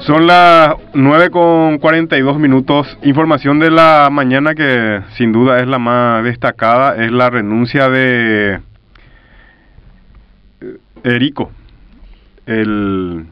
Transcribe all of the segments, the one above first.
Son las 9:42. Información de la mañana que sin duda es la más destacada, es la renuncia de Erico, el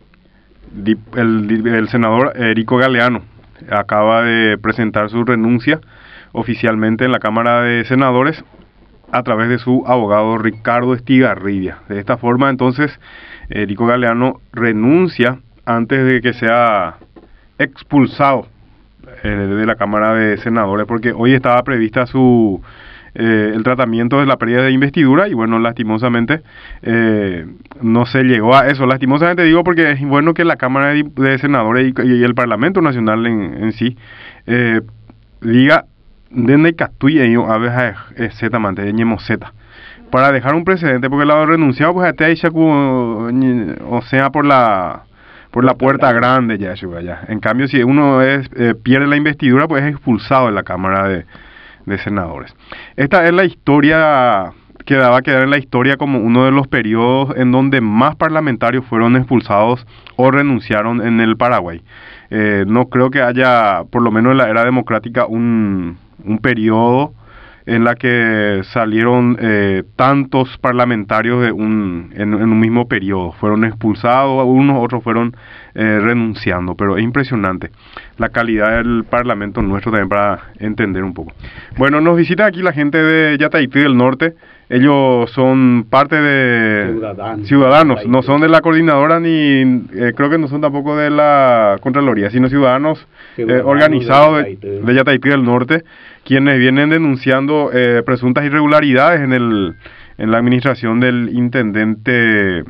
senador Erico Galeano. Acaba de presentar su renuncia oficialmente en la Cámara de Senadores a través de su abogado Ricardo Estigarribia. De esta forma, entonces, Erico Galeano renuncia antes de que sea expulsado de la Cámara de Senadores, porque hoy estaba prevista el tratamiento de la pérdida de investidura y bueno, lastimosamente no se llegó a eso. Lastimosamente digo porque es bueno que la Cámara de Senadores y el Parlamento Nacional en sí diga desde Catuya a veces Z mantenemos Z para dejar un precedente, porque la renunciado pues hasta ahí o sea por la puerta grande ya. En cambio, si uno pierde la investidura, pues es expulsado de la Cámara de Senadores. Esta es la historia que va a quedar en la historia como uno de los periodos en donde más parlamentarios fueron expulsados o renunciaron en el Paraguay. No creo que haya, por lo menos en la era democrática, un periodo en la que salieron tantos parlamentarios en un mismo periodo. Fueron expulsados, unos otros fueron renunciando, pero es impresionante la calidad del Parlamento nuestro también para entender un poco. Bueno, nos visita aquí la gente de Yataití del Norte. Ellos son parte de Ciudadanos, no son de la coordinadora ni creo que no son tampoco de la Contraloría, sino ciudadanos organizados de Yataití del Norte, quienes vienen denunciando presuntas irregularidades en la administración del intendente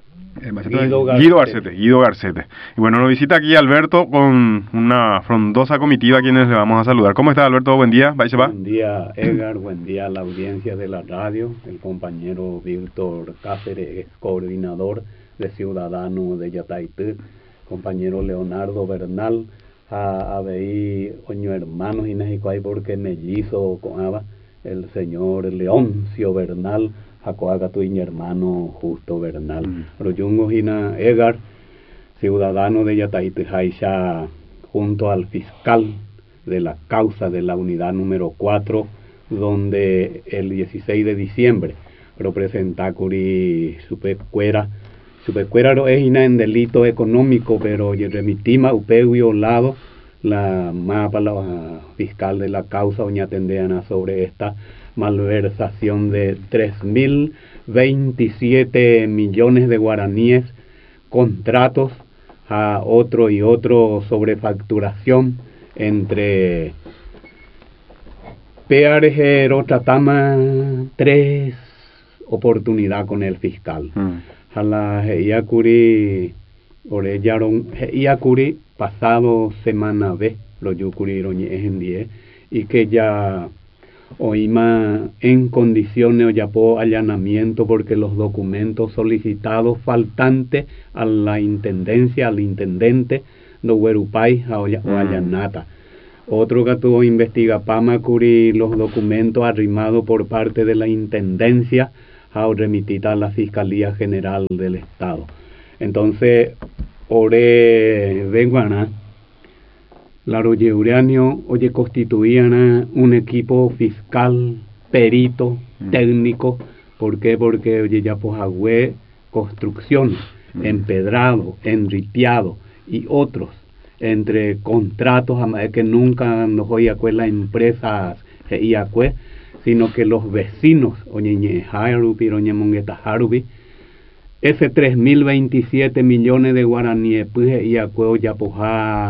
Guido Garcete. Y bueno, nos visita aquí Alberto con una frondosa comitiva a quienes le vamos a saludar. ¿Cómo está, Alberto? Buen día. Buen día, Edgar. Buen día a la audiencia de la radio. El compañero Víctor Cáceres es coordinador de Ciudadanos de Yataití. Compañero Leonardo Bernal a veí oño hermanos y Najicuay porque mellizo coaba el señor Leoncio Bernal Jacoaga tu hermano Justo Bernal. Royungo Gina Edgar, ciudadano de Yataití Jaixa, junto al fiscal de la causa de la unidad número 4, donde el 16 de diciembre representa Curi Supecuera es en delito económico, pero remitima upeu violado la mapa la fiscal de la causa oña tendeana sobre esta malversación de 3.027 millones de guaraníes, contratos a otro y otro sobre facturación entre PRG Rotratama 3 oportunidad con el fiscal. A la Heiakuri Orellaron Heiakuri pasado semana B lo Yukuri en 10 y que ya oíma en condiciones o yapó allanamiento porque los documentos solicitados faltantes a la intendencia, al intendente no Huerupay o allanata. Otro que tuvo investiga Pamacuri los documentos arrimados por parte de la intendencia a remitida a la Fiscalía General del Estado. Entonces, ore venguana la Royeuriano, oye, constituían un equipo fiscal, perito, técnico. ¿Por qué? Porque, oye, ya pues agüe construcción, empedrado, enriteado y otros, entre contratos, que nunca nos oía las empresas y acue, sino que los vecinos, oye, Harupi, oye, Mongueta Harupi, ese 3.027 millones de guaraníes, pues, y acue, ya pues,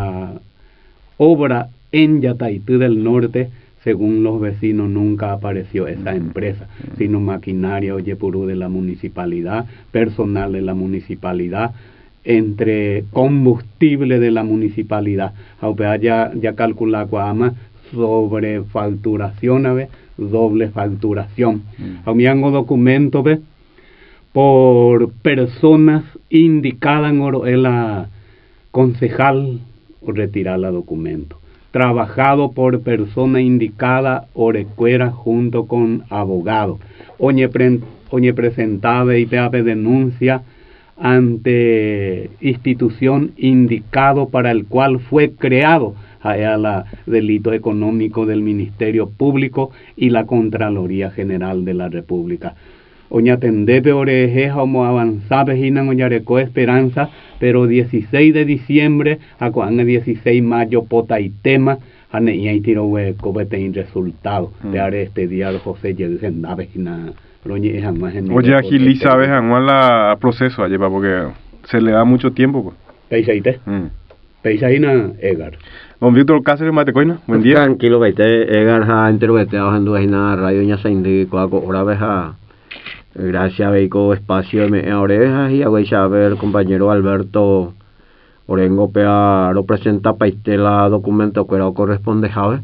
obra en Yataití del Norte, según los vecinos nunca apareció esa empresa, sino maquinaria oye purú de la municipalidad, personal de la municipalidad, entre combustible de la municipalidad. Ya calcula cuama sobre facturación, doble facturación. Amiango documento por personas indicadas en la concejal o retirar la documento. Trabajado por persona indicada o recuera junto con abogado. Oñe presentada y peape denuncia ante institución indicado para el cual fue creado el delito económico del Ministerio Público y la Contraloría General de la República. Oña tendebe orejeja como avanzaba hinan oñareco esperanza, pero 16 de diciembre a cuando 16 mayo pota y tema ane y tiro hueco bete resultado de are este día José Yelgen nave hina oye agiliza vez la proceso allá porque se le da mucho tiempo pues. Peisaite Peisaina Egar don Víctor Cáceres Matecoina buen día tranquilo veite Egar ha interveteado en duena radio ña saindi coaco hora veja gracias veico espacio de orejas y a ver el compañero Alberto Orengo pea lo presenta paistela documento que lo corresponde jave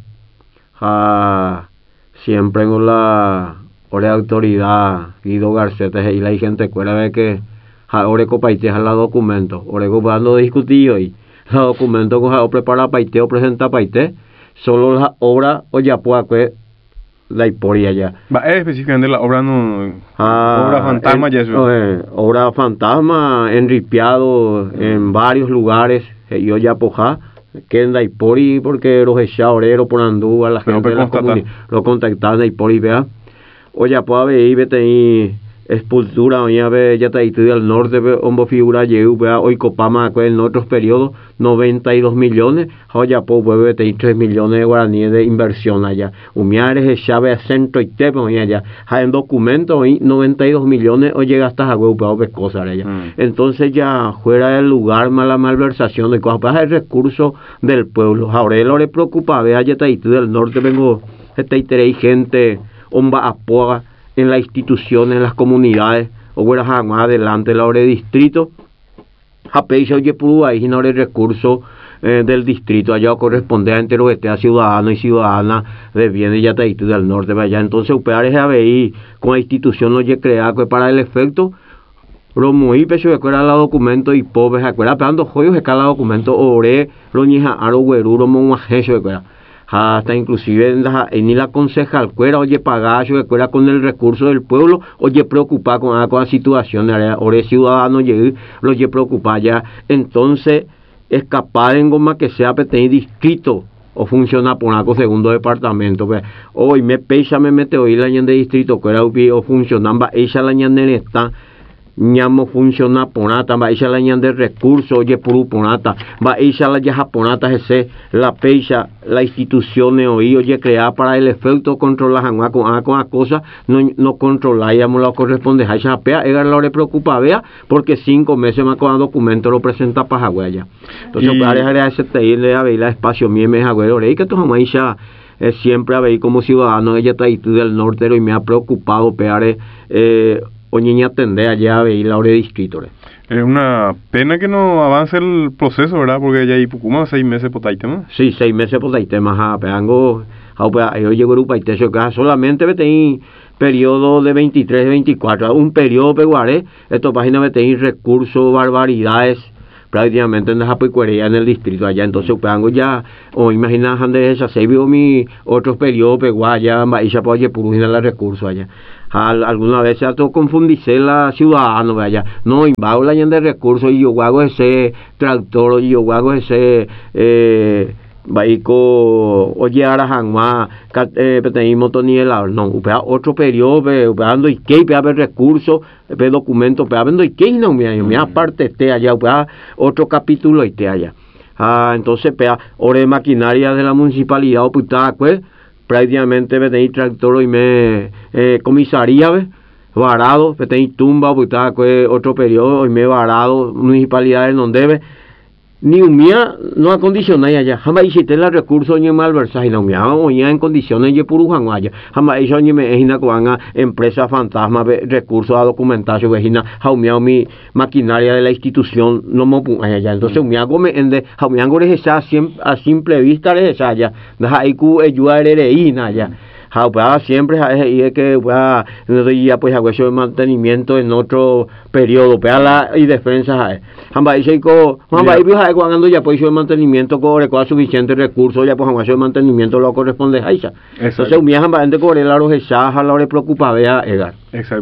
siempre en la ore autoridad Guido Garcete y la gente cuera ve que oreco paiteja la documento oreco dando discutido y la documento que prepara paite o presenta paite solo la obra o ya puede la historia ya va específicamente la obra no obra fantasma ya eso obra fantasma enripiado en varios lugares yo ya poja que en la hipori porque los echadores por andúa la gente de la comunidad lo contactaron la hipori vea o ya puede ver y expulsura oña ve ya está del norte hombo figura llegó vea hoy copama en otros periodos 92 millones ya puede ver 3 millones de guaraníes de inversión allá umiares echave a centro y te allá en documento hoy 92 millones o llega hasta a huevo de cosas allá entonces ya fuera del lugar mala malversación de cosas el recurso del pueblo ahora él le preocupa vea ya está del norte vengo está gente omba apoga en las instituciones, en las comunidades, o bueno, más adelante la hora de distrito, apeisa oye puru ahí no el recurso del distrito allá corresponde a entero que a ciudadano y ciudadana de bienes ya del norte allá entonces upear es ABI con la institución no ye crea que para el efecto lo muy pecho de cuera la documento y pobres acuerda pegando joyos de cada documento ore lo ñija aro güeruro mo majecho de cuera hasta inclusive ni la concejal cuera oye pagacho que cuera con el recurso del pueblo oye preocupar con la situación ore ciudadano lo oye preocupar ya entonces escapar en goma que sea tener distrito o funciona por algo segundo departamento pues hoy me pesa me mete hoy la ñan de distrito cuera o funcionamba ella la ñan está ñamo funciona ponata va ella la ñan de recursos oye puru ponata va ella la ya japonata ese la pecha la institución hoy oye creada para el efecto controlar con la cosa no controlábamos la corresponde a esa pea ella no le preocupa vea porque 5 meses más con documento lo presenta para Jagüeya entonces para dejar ese te le a ver la espacio mi me Jagüero y que tú jamás ya siempre a ver como ciudadano ella está del norte y me ha preocupado peare oñiña atender allá a ver la hora de distrito. Es una pena que no avance el proceso, ¿verdad? Porque ya hay Pucuma 6 meses por Taitema. Sí, 6 meses por Taitema, pegango, yo llego a Grupa y te solamente vete periodo de 23, 24, un periodo peguaré, esto página vete recursos, barbaridades, prácticamente en la japicuería en el distrito allá, entonces pegango ya, o imaginas de esa, se vio mi otros periodos peguaya, y ya puede purugina los recursos allá. Alguna vez se ha confundirse la ciudadano allá no invago la de recursos y yo hago ese tractor y yo hago ese vaico oye ahora janma tenemos toniela no otro periodo ando y que ver recursos ver documentos vendo y que no me aparte te allá otro capítulo y te allá entonces ore maquinaria de la municipalidad pues prácticamente me tenéis tractor y me comisaría varado me tenéis tumba otro periodo y me varado municipalidades donde debe ni un mía no acondicionáis allá jamás hiciste los recursos ni malversaje no me hago ya en condiciones de purujan allá jamás hizo ni me ejina con empresa fantasma recursos a documentación vejina jaumeado mi maquinaria de la institución no me allá entonces me hago me ende jaumeango esa a simple vista esa allá deja ahí cu ayuda allá siempre es que ya pues hago eso de mantenimiento en otro periodo y defensa jamba dice cuando ya pues de mantenimiento cobre con suficientes recursos ya pues hago eso de mantenimiento lo corresponde a ella entonces mi jamba gente cobre la roja la hora preocupa vea Edgar exacto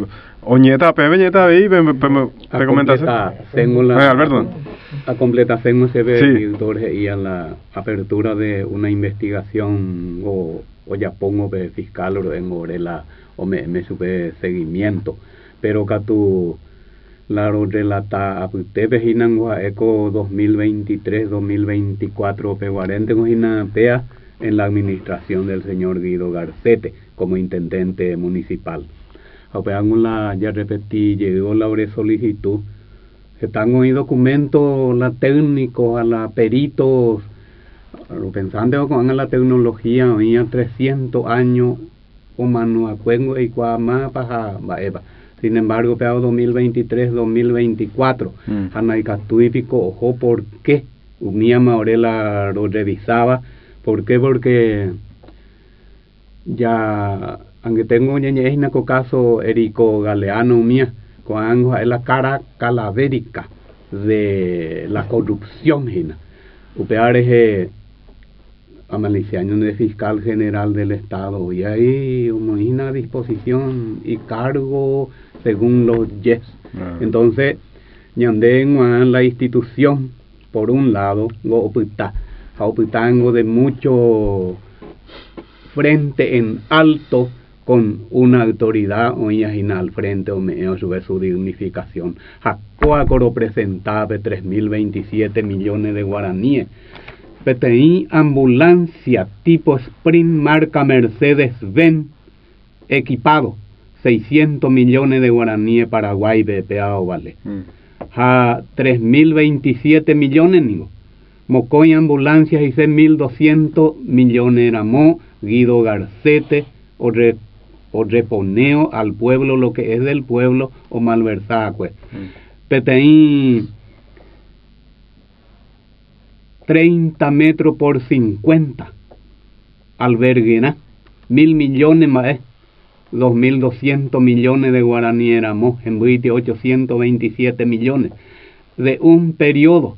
Oñeta, peñeta ahí, me comentaste. Alberto. A completación se ve y a la apertura de una investigación o ya pongo fiscal o en orela o me supe seguimiento, pero que tu la relata a usted vejinangua eco 2023-2024 peguarente cojina pea en la administración del señor Guido Garcete como intendente municipal. La ya repetí, llegó la solicitud. Están hoy documentos, la técnico, a la peritos, pensando con la tecnología, hoy 300 años, o manuacuengo y cuama para baeva. Sin embargo, peado 2023-2024, anaicatuífico, ojo, ¿por qué? Unía Maurela lo revisaba, ¿por qué? Porque ya, aunque tengo un caso Erico Galeano mía, cuando es la cara calavérica de la corrupción, upear es amaliciaño de fiscal general del Estado, y ahí una disposición y cargo según los yes. Entonces, ñanden la institución, por un lado, de mucho frente en alto, con una autoridad o al frente o su dignificación. Jacoa coro presentaba 3.027 millones de guaraníes. PTI ambulancia tipo Sprint marca Mercedes-Benz equipado 600 millones de guaraníes Paraguay BPA o vale. 3.027 millones nigo. Mocoy ambulancias y 1.200 millones Ramó Guido Garcete o reponeo al pueblo lo que es del pueblo o malversada pues. PTI 30 metros por 50 alberguena 1.000 millones más 2.200 millones de guaraní éramos en 827 millones de un periodo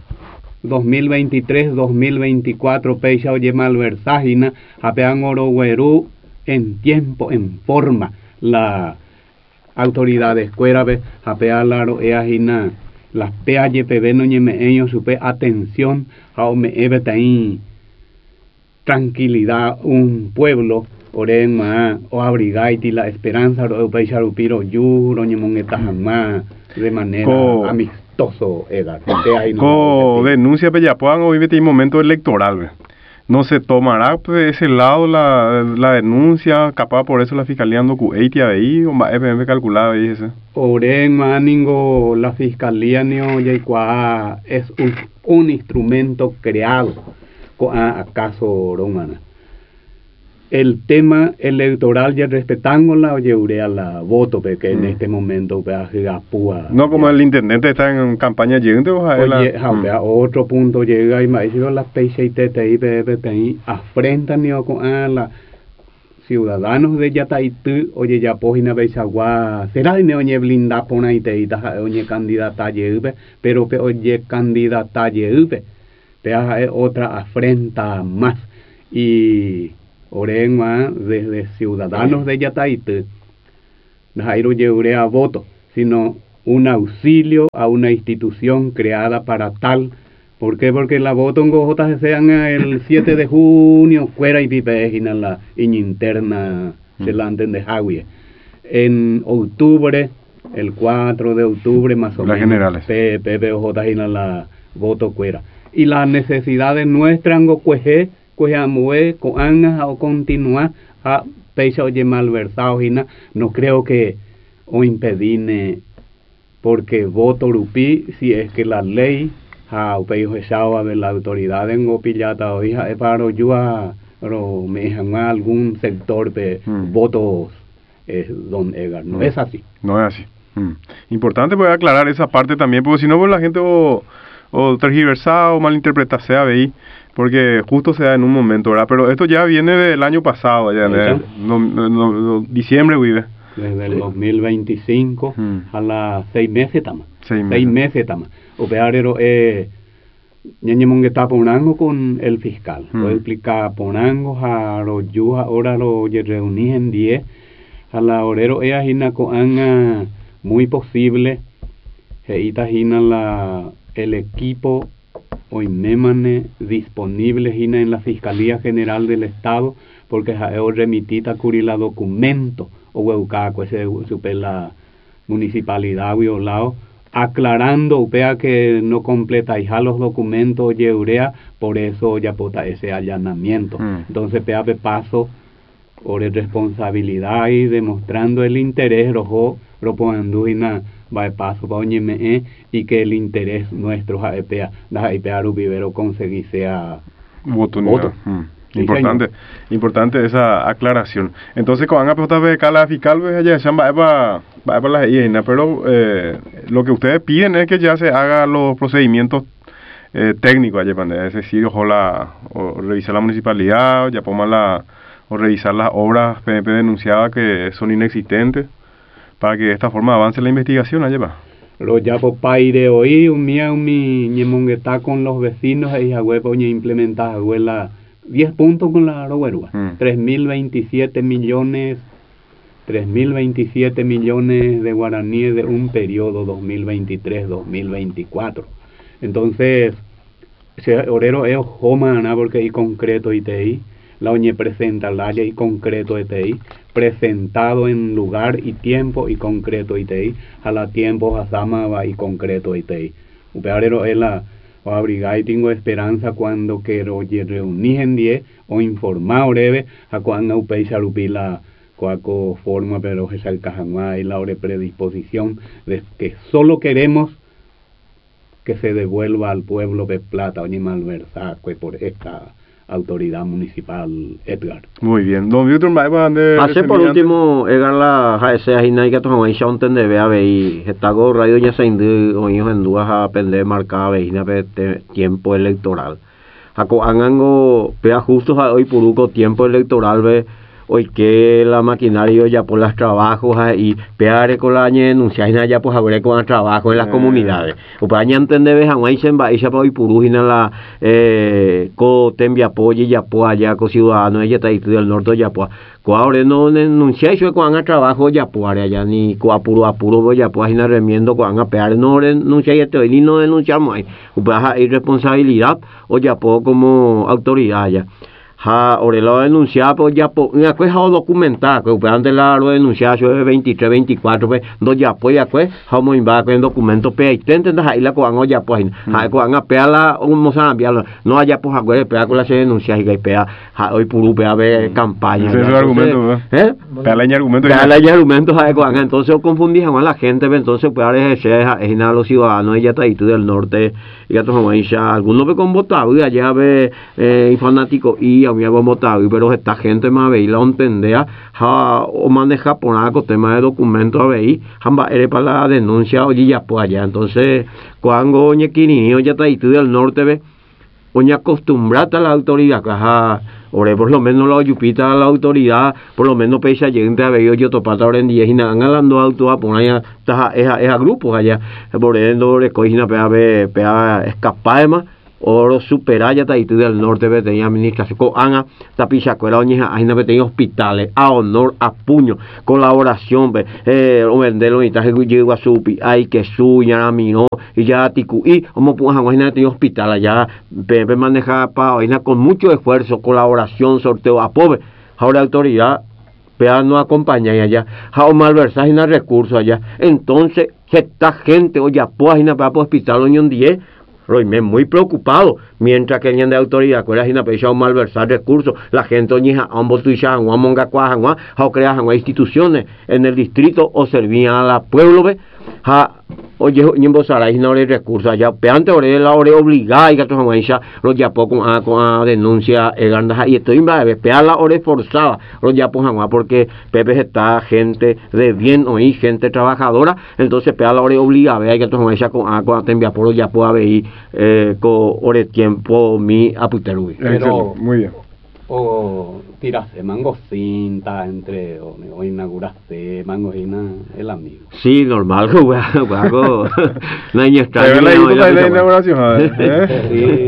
2023-2024 pecha oye malverságina apean oro güerú en tiempo, en forma, la autoridad de escuela apea laro eajina las PAYPB no ñeme ellos supe atención a me ebetaín tranquilidad un pueblo orema o abrigaiti la esperanza o paisarupiro yuro ñemoneta jamás de manera amistoso Edgar denuncia peyapuan hoy vete momento electoral no se tomará pues ese lado la denuncia capaz por eso la fiscalía ando cueitia ahí o más FMF calculado ahí ese oren maningo la fiscalía neo yaikua es un instrumento creado acaso romana el tema electoral ya respetándola o llevaré a la voto porque en este momento no como el intendente está en campaña llegando otro punto llega y me dice las PCTI afrentan a la ciudadanos de Yataitú oye ya página Beisagua será de oye blinda pona y te oye candidata lleve pero que oye candidata lleve te otra afrenta más y Orema desde ciudadanos de Yataitú, Jairo llevaré a voto, sino un auxilio a una institución creada para tal. ¿Por qué? Porque la voto en Gojotas sean el 7 de junio, fuera y pipejina la interna delante de Javier. En octubre, el 4 de octubre más o las menos, PPOJ la voto fuera. Y las necesidades nuestras en Gocueje, o continuar a pecho oye malversado no creo que o impedine porque voto rupi si es que la ley a pecho de la autoridad en opillata o hija para yo a me algún sector de votos don Edgar no es así importante poder aclarar esa parte también porque si no pues la gente o tergiversada o malinterpretada sea ahí porque justo se da en un momento, ¿verdad? Pero esto ya viene del año pasado, ya diciembre, vive. Desde el 2025 a las 6 meses estamos. 6 meses estamos. Opearero ñañemón que está ponango con el fiscal. Puede explicar ponango a los yuja ahora lo reuní en 10 a la orero ea hina coanga muy posible heita hina el equipo oinemane disponible hina en la Fiscalía General del Estado, porque jaeo remitita curila documento o hueucaco ese super la municipalidad violado, aclarando upea que no completa ya los documentos yeurea, por eso ya pota ese allanamiento. Entonces pea paso por responsabilidad y demostrando el interés rojo propoanduina va de paso para oñeme y que el interés nuestro jaepea rubivero conseguir sea voto. Importante esa aclaración. Entonces con a de cala fiscal allá va para la IENA, pero lo que ustedes piden es que ya se hagan los procedimientos técnicos allá, es decir, o revisar la municipalidad, ya o revisar las obras PNP denunciadas que son inexistentes, para que de esta forma avance la investigación allá va. Lo ya por paire hoy mi ñemongueta con los vecinos y agüe poñe implementar agüela 10 puntos con la roguerua. 3.027 millones de guaraníes de un periodo 2023-2024. Entonces, ese orero es homana porque hay concreto ITI, la oñe presenta la y concreto ITI, presentado en lugar y tiempo y concreto ITI, a la tiempo hasama y concreto ITI. Upearero es la o abrigar y tengo esperanza cuando quiero reunir en 10 o informar breve a cuando upei la cuaco forma pero es el cajamá y la hora predisposición de que solo queremos que se devuelva al pueblo de plata o ni malversar por esta autoridad municipal, Edgar. Muy bien. Don Víctor, hace por último, Edgar la jaese ahí que tomó ahí un tende vea y está go radio ya se o ellos en dudas a pender marcada veina tiempo electoral. Jaco angango pea justo hoy puruco tiempo electoral ve hoy que la maquinaria ya por los trabajos y peare con la denunciar ya pues habré con el trabajo en las comunidades o para entender ve han se va ella para hoy purujina la co tembia apoyo ya pues allá con ciudadanos ella está ahí del norte ya pues ahora no denunciar eso con el trabajo ya pues allá ni co apuro ya pues ina remiendo con a pear no denunciar ya te ni no denunciamos ahí o para irresponsabilidad o ya pues como autoridad ya ahora lo denunciar pues ya una cosa documentar que antes lo denunciar eso es 23 24 pues dos ya pues vamos a en documentos pe intentan ahí la coan ya pues coan a peala un no haya pues agora pea con la se denuncia y pea hoy puru pea ver campaña ese es el argumento peala argumentos coan entonces confundí a la gente entonces pues ahora es a los ciudadanos ella está ahí del norte y que tomamos ahí ya algunos ve con votado y allá ve fanático y a mí hago votado pero esta gente más veí la entendea o maneja por algo tema de documentos a veí jamba eres para la denuncia oye ya pues allá entonces cuando oñe quinio ya está ahí del norte ve oñe acostumbrada a la autoridad caja ore por lo menos la yupita a la autoridad por lo menos pese a gente a ver yo topata ahora en 10 y nada ganando auto a poner allá es a grupos allá por endo recogina pea escapar más oro superar ya está ahí del norte ve tenía administración con ana tapichacuela oñeja ahí no tenía hospitales a honor a puño colaboración ve o venderlo y traje llegó a supi hay que suya a mí no y ya ticu y como pues imagínate tenía hospital allá pepe maneja pa con mucho esfuerzo colaboración sorteo a pobre ahora autoridad pea no acompaña allá o malversar en recursos allá entonces esta gente oye pues para hospital oñón 10 me muy preocupado mientras que alguien de autoridad que era una persona malversar recursos la gente oñeja a un botuisha a un mongacuaja a crear instituciones en el distrito o servían a la pueblo ve oye ni en Bozara y no hay recursos allá peante ore la ore obligada y que todo ya los ya poco con denuncia y estoy en breve pear la ore forzada los ya poco porque Pepe está gente de bien oí gente trabajadora entonces pear la ore obligada y que todo ya con tembia por ya pueda ver con ore tiempo mi aputerui pero muy bien o tirarse mango cinta entre o inaugurarse mango el amigo sí normal algo no hay extraño la inauguración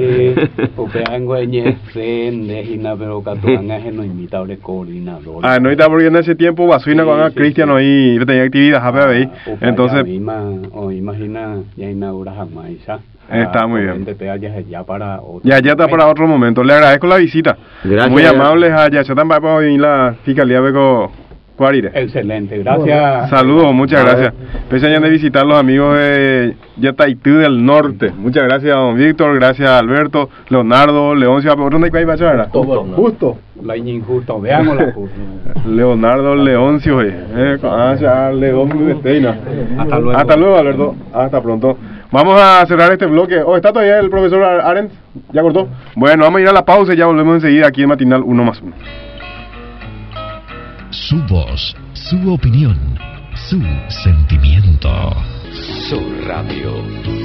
Ah, no está porque en ese tiempo Basuina con Cristian ahí tenía actividad, entonces imagina ya inaugura jamás. Está muy bien. Ya está para otro momento. Le agradezco la visita. Gracias. Muy amables a Yachatan para venir la Fiscalía Beco Cuarire. Excelente, gracias. Saludos, muchas gracias. Empiezan a visitar los amigos de Yataitú del Norte. Muchas gracias, don Víctor, gracias Alberto, Leonardo, Leoncio. ¿Dónde hay que ir para Justo. La injusto, veámosla. Leonardo Leoncio, Hasta luego. Hasta luego, Alberto. Hasta pronto. Vamos a cerrar este bloque. ¿Está todavía el profesor Arendt? ¿Ya cortó? Bueno, vamos a ir a la pausa y ya volvemos enseguida aquí en Matinal 1+1. Su voz, su opinión, su sentimiento. Su radio.